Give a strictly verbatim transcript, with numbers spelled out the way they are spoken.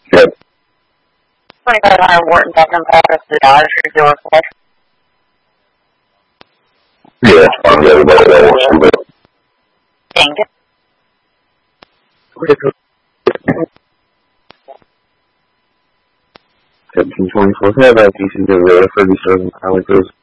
Good. twenty-five hundred Wharton Beckham Paris, the Dodge, your door. Yeah, it's fine. Everybody that wants to do it. Thank you. seventeen twenty-four, have I P C, the Ferguson Highway Cruise.